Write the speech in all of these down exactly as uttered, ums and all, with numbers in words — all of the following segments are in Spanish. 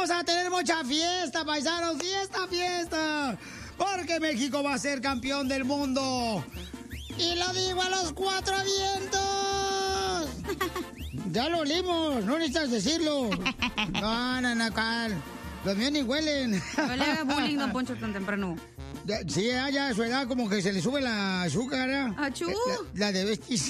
vamos a tener mucha fiesta, paisanos, fiesta, fiesta. Porque México va a ser campeón del mundo. Y lo digo a los cuatro vientos. Ya lo olimos, no necesitas decirlo. No, no, no, cal. Los míos ni huelen. No le haga bullying, don Poncho, tan temprano. Ya, sí, ya a su edad como que se le sube la azúcar. ¿eh? ¡Achú! La, la de vestis.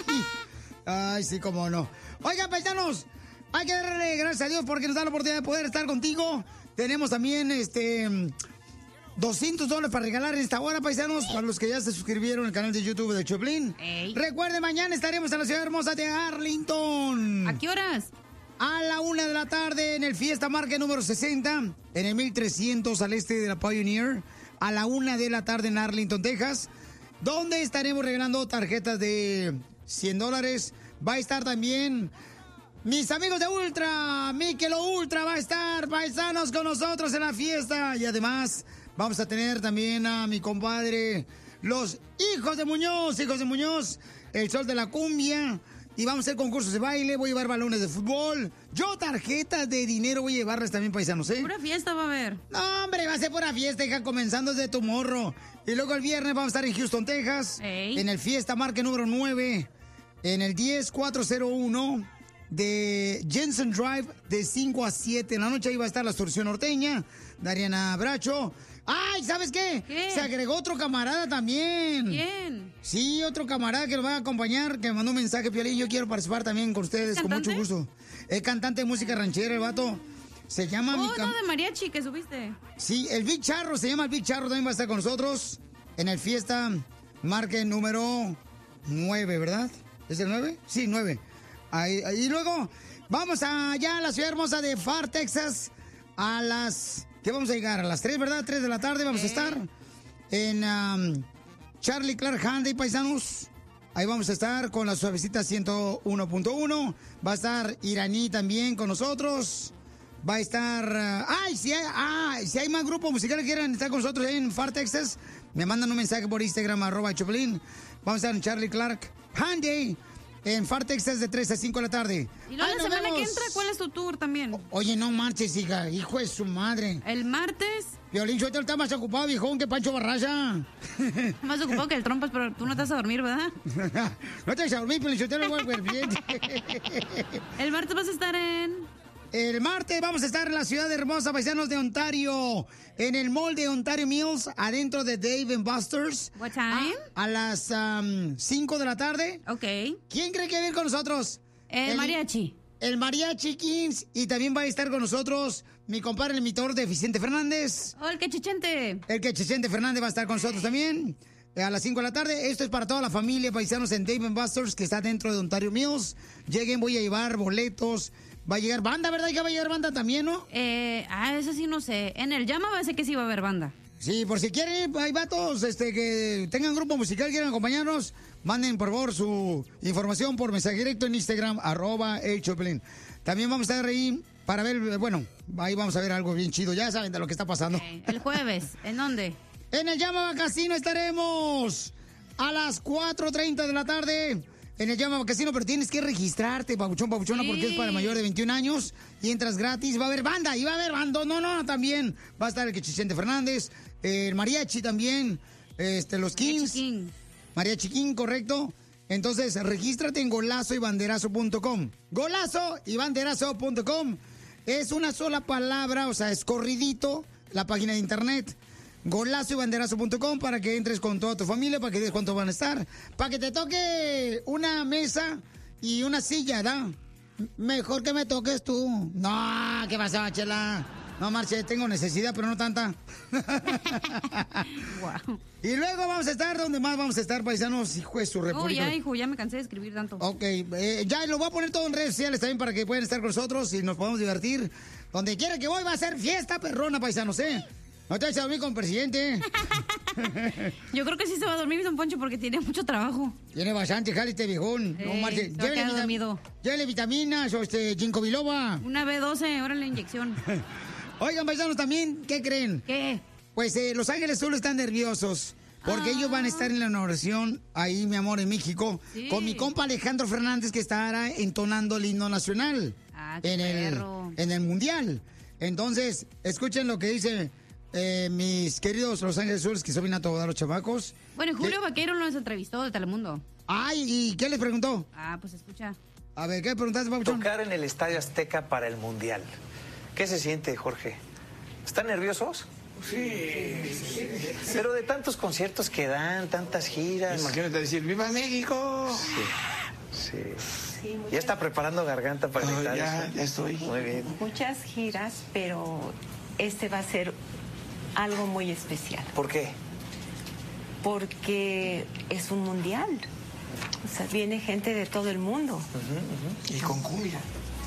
Ay, sí, cómo no. Oigan, paisanos, hay que darle gracias a Dios porque nos da la oportunidad de poder estar contigo. Tenemos también, este... doscientos dólares para regalar en esta hora, paisanos, para los que ya se suscribieron al canal de YouTube de Choplin. Ey. Recuerden, mañana estaremos en la ciudad hermosa de Arlington. ¿A qué horas? A la una de la tarde en el Fiesta Market número sesenta, en el mil trescientos al este de la Pioneer. A la una de la tarde en Arlington, Texas, donde estaremos regalando tarjetas de cien dólares. Va a estar también mis amigos de Ultra, Miquelo Ultra va a estar, paisanos, con nosotros en la fiesta. Y además vamos a tener también a mi compadre, los hijos de Muñoz, hijos de Muñoz, el sol de la cumbia. Y vamos a hacer concursos de baile, voy a llevar balones de fútbol. Yo tarjetas de dinero voy a llevarles también, paisanos, ¿eh? Pura fiesta va a haber. No, hombre, va a ser pura fiesta, hija, comenzando desde tu morro. Y luego el viernes vamos a estar en Houston, Texas. Ey. En el Fiesta Market número nueve, en el diez cuatro cero uno de Jensen Drive, de cinco a siete en la noche. Ahí va a estar la Extorsión Norteña, Dariana Bracho. ¡Ay! ¿Sabes qué? ¿Qué? Se agregó otro camarada también. ¿Quién? Sí, otro camarada que nos va a acompañar, que me mandó un mensaje, Piolín. Yo quiero participar también con ustedes, con mucho gusto. Es cantante de música ranchera, el vato. Se llama... Oh, mi cam... no, de mariachi que subiste. Sí, el Big Charro, se llama el Big Charro, también va a estar con nosotros en el Fiesta Market número nueve, ¿verdad? ¿Es el nueve? Sí, nueve. Ahí, ahí. Y luego vamos allá a la ciudad hermosa de Far, Texas, a las... ¿Qué vamos a llegar? A las tres, ¿verdad? tres de la tarde vamos eh. a estar en um, Charlie Clark Handy, paisanos. Ahí vamos a estar con la suavecita ciento uno punto uno. Va a estar Iraní también con nosotros. Va a estar... Uh, ¡Ay! Si hay, ah, si hay más grupos musicales que quieran estar con nosotros ahí en Far, Texas, me mandan un mensaje por Instagram, arroba Choplin. Vamos a estar en Charlie Clark Handy, en Far, Texas, de tres a cinco de la tarde. Y luego la semana vemos. que entra, ¿cuál es tu tour también? O, oye, no marches, hija. Hijo de su madre. ¿El martes? Violín Sotelo está más ocupado, viejón, que Pancho Barraza. Más ocupado que el Trompas, pero tú no te vas a dormir, ¿verdad? No te vas a dormir, Violín Sotelo, igual, bien. El martes vas a estar en... El martes vamos a estar en la ciudad hermosa, paisanos de Ontario, en el mall de Ontario Mills, adentro de Dave and Buster's. What time? A, a las cinco um, de la tarde. Ok. ¿Quién cree que viene con nosotros? El, el mariachi. El Mariachi Kings. Y también va a estar con nosotros mi compadre, el imitador de Vicente Fernández. Oh, el Quechichente. El Quechichente Fernández va a estar con nosotros también. A las cinco de la tarde. Esto es para toda la familia, paisanos, en Dave and Buster's, que está dentro de Ontario Mills. Lleguen, voy a llevar boletos. Va a llegar banda, ¿verdad? Que va a llegar banda también, ¿no? Eh, ah, eso sí no sé. En el Llama va a ser que sí va a haber banda. Sí, por si quieren, hay vatos este, que tengan grupo musical, quieren acompañarnos, manden por favor su información por mensaje directo en Instagram, arroba el Choplin. También vamos a estar ahí para ver, bueno, ahí vamos a ver algo bien chido, ya saben de lo que está pasando. Okay. El jueves, ¿en dónde? En el Llama Casino estaremos a las cuatro treinta de la tarde. En el Llama Casino, pero tienes que registrarte, papuchón, papuchona, sí, porque es para mayor de veintiún años y entras gratis. Va a haber banda, y va a haber banda, no, no, también. Va a estar el Quechichente Fernández, el Mariachi también, este, los Kings. Mariachi King. Mariachi King, correcto. Entonces, regístrate en golazo y banderazo punto com. Golazo y banderazo punto com. Es una sola palabra, o sea, es corridito la página de internet. Golazo y banderazo punto com para que entres con toda tu familia, para que des cuánto van a estar, para que te toque una mesa y una silla, ¿da? Mejor que me toques tú. No, ¿qué pasa, Chela? No, Marche, tengo necesidad, pero no tanta. Wow. Y luego vamos a estar, ¿dónde más vamos a estar, paisanos? Hijo de su república. Oh, ya, hijo, ya me cansé de escribir tanto. Ok, eh, ya lo voy a poner todo en redes sociales también para que puedan estar con nosotros y nos podamos divertir. Donde quiera que voy va a ser fiesta perrona, paisanos, ¿eh? No te vas a dormir con el presidente. Yo creo que sí se va a dormir, don Poncho, porque tiene mucho trabajo. Tiene bastante, jale este viejón. Eh, no marche. Llévele, vitam dormido. Llévele vitaminas o este ginkgo biloba. Una B doce, ahora la inyección. Oigan, paisanos, también, ¿qué creen? ¿Qué? Pues eh, Los Ángeles solo están nerviosos. Porque ah. ellos van a estar en la inauguración ahí, mi amor, en México. Sí. Con mi compa Alejandro Fernández, que estará entonando el himno nacional. Ah, qué en perro. el En el Mundial. Entonces, escuchen lo que dice eh, mis queridos Los Ángeles Azules, que son bien a todos los chamacos. Bueno, Julio ¿Qué? Vaquero nos entrevistó de Telemundo. Ay, ¿y qué les preguntó? Ah, pues escucha. A ver, ¿qué preguntaste, Papuchón? Tocar en el Estadio Azteca para el Mundial. ¿Qué se siente, Jorge? ¿Están nerviosos? Sí. Pero de tantos conciertos que dan, tantas giras. Imagínate decir, ¡Viva México! Sí, sí. sí ¿Ya está preparando garganta para el oh, estadio? Ya, ya estoy. Muy bien. Muchas giras, pero este va a ser algo muy especial. ¿Por qué? Porque es un mundial. O sea, viene gente de todo el mundo. Uh-huh, uh-huh. Y con cumbia.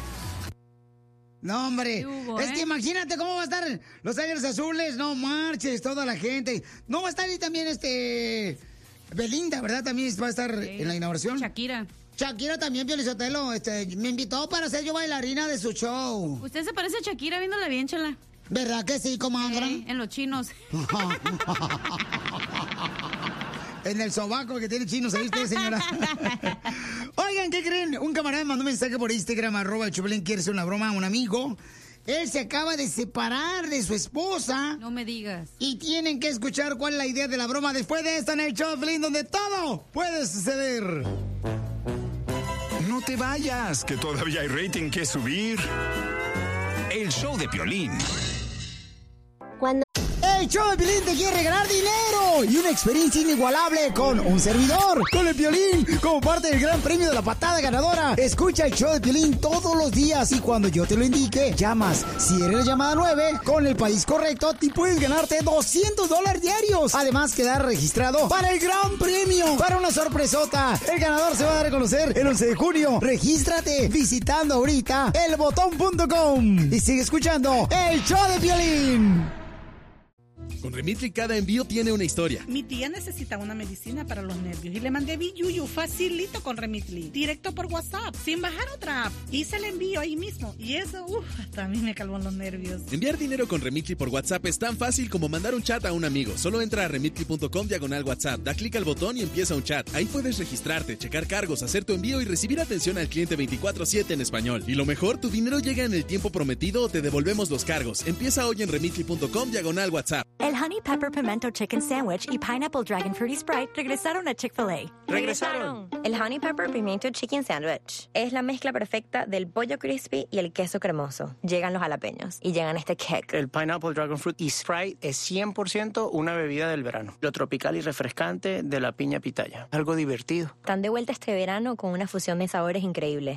No, hombre, Hugo, es ¿eh? que imagínate cómo va a estar Los Ángeles Azules, no marches, toda la gente. No va a estar ahí también este Belinda, ¿verdad? También va a estar sí. en la inauguración. Shakira. Shakira también, Pio Lizotelo, este, me invitó para ser yo bailarina de su show. Usted se parece a Shakira viéndola bien, chela. ¿Verdad que sí, comadre? Sí, en los chinos. En el sobaco que tiene chinos, ¿ahí usted, señora? Oigan, ¿qué creen? Un camarada mandó un mensaje por Instagram, arroba el Choplin, quiere hacer una broma a un amigo. Él se acaba de separar de su esposa. No me digas. Y tienen que escuchar cuál es la idea de la broma después de esta en el Choplin, donde todo puede suceder. No te vayas, que todavía hay rating que subir. El show de Piolín. Cuando el show de Piolín te quiere regalar dinero y una experiencia inigualable con un servidor, con el Piolín, como parte del gran premio de la patada ganadora. Escucha el show de Piolín todos los días y cuando yo te lo indique, llamas. Si eres la llamada nueve, con el país correcto, te puedes ganarte doscientos dólares diarios. Además, quedar registrado para el gran premio, para una sorpresota. El ganador se va a dar a conocer el once de junio. Regístrate visitando ahorita el botón punto com y sigue escuchando el show de Piolín. Con Remitly cada envío tiene una historia. Mi tía necesita una medicina para los nervios y le mandé Biyuyu facilito con Remitly, directo por WhatsApp, sin bajar otra app. Hice el envío ahí mismo y eso, uff, hasta a mí me calmó los nervios. Enviar dinero con Remitly por WhatsApp es tan fácil como mandar un chat a un amigo. Solo entra a remitly punto com diagonal WhatsApp, da clic al botón y empieza un chat. Ahí puedes registrarte, checar cargos, hacer tu envío y recibir atención al cliente veinticuatro siete en español. Y lo mejor, tu dinero llega en el tiempo prometido o te devolvemos los cargos. Empieza hoy en remitly punto com diagonal WhatsApp. El Honey Pepper Pimento Chicken Sandwich y Pineapple Dragon Fruity Sprite regresaron a Chick-fil-A. ¡Regresaron! El Honey Pepper Pimento Chicken Sandwich es la mezcla perfecta del pollo crispy y el queso cremoso. Llegan los jalapeños y llegan este kick. El Pineapple Dragon Fruity Sprite es cien por ciento una bebida del verano. Lo tropical y refrescante de la piña pitaya. Algo divertido. Están de vuelta este verano con una fusión de sabores increíble.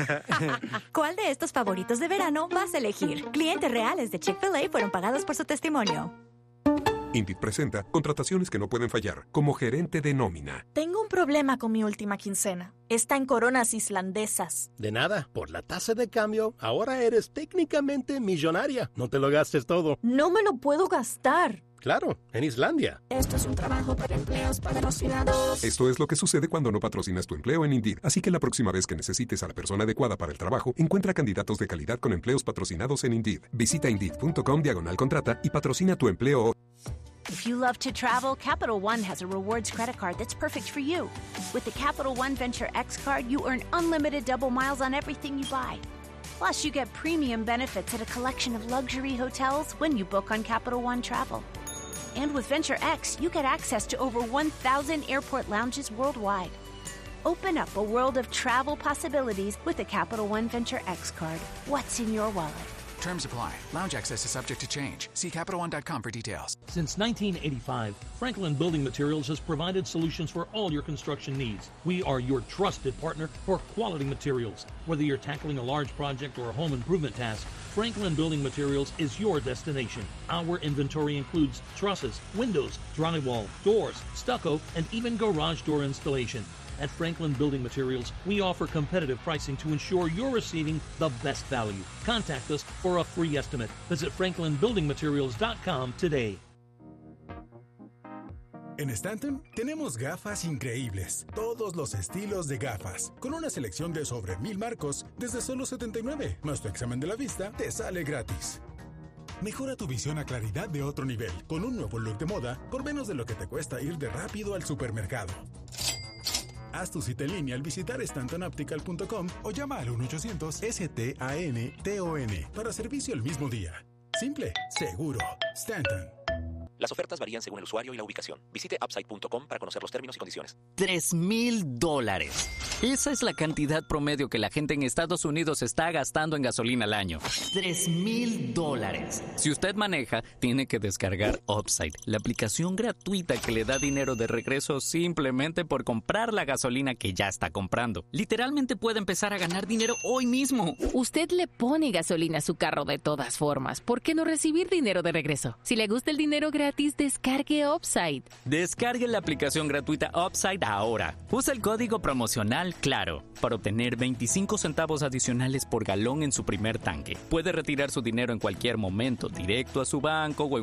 ¿Cuál de estos favoritos de verano vas a elegir? Clientes reales de Chick-fil-A fueron pagados por su testimonio. Indeed presenta contrataciones que no pueden fallar, como gerente de nómina. Tengo un problema con mi última quincena. Está en coronas islandesas. De nada, por la tasa de cambio, ahora eres técnicamente millonaria. No te lo gastes todo. No me lo puedo gastar. Claro, en Islandia. Esto es un trabajo para empleos patrocinados. Esto es lo que sucede cuando no patrocinas tu empleo en Indeed. Así que la próxima vez que necesites a la persona adecuada para el trabajo, encuentra candidatos de calidad con empleos patrocinados en Indeed. Visita indeed punto com diagonal contrata y patrocina tu empleo. If you love to travel, Capital One has a rewards credit card that's perfect for you. With the Capital One Venture X card, you earn unlimited double miles on everything you buy. Plus, you get premium benefits at a collection of luxury hotels when you book on Capital One Travel. And with Venture X, you get access to over one thousand airport lounges worldwide. Open up a world of travel possibilities with the Capital One Venture X card. What's in your wallet? Terms apply. Lounge access is subject to change. See Capital One dot com for details. Since nineteen eighty-five, Franklin Building Materials has provided solutions for all your construction needs. We are your trusted partner for quality materials. Whether you're tackling a large project or a home improvement task, Franklin Building Materials is your destination. Our inventory includes trusses, windows, drywall, doors, stucco, and even garage door installation. At Franklin Building Materials, we offer competitive pricing to ensure you're receiving the best value. Contact us for a free estimate. Visit franklin building materials dot com today. En Stanton tenemos gafas increíbles, todos los estilos de gafas, con una selección de sobre mil marcos desde solo setenta y nueve, más tu examen de la vista te sale gratis. Mejora tu visión a claridad de otro nivel, con un nuevo look de moda por menos de lo que te cuesta ir de rápido al supermercado. Haz tu cita en línea al visitar stanton optical punto com o llama al uno ochocientos S T A N T O N para servicio el mismo día. Simple, seguro. Stanton. Las ofertas varían según el usuario y la ubicación. Visite upside punto com para conocer los términos y condiciones. Tres mil dólares. Esa es la cantidad promedio que la gente en Estados Unidos está gastando en gasolina al año. Tres mil dólares. Si usted maneja, tiene que descargar Upside, la aplicación gratuita que le da dinero de regreso simplemente por comprar la gasolina que ya está comprando. Literalmente puede empezar a ganar dinero hoy mismo. Usted le pone gasolina a su carro de todas formas. ¿Por qué no recibir dinero de regreso? Si le gusta el dinero gratis, descargue Upside. Descargue la aplicación gratuita Upside ahora. Usa el código promocional CLARO para obtener veinticinco centavos adicionales por galón en su primer tanque. Puede retirar su dinero en cualquier momento, directo a su banco o en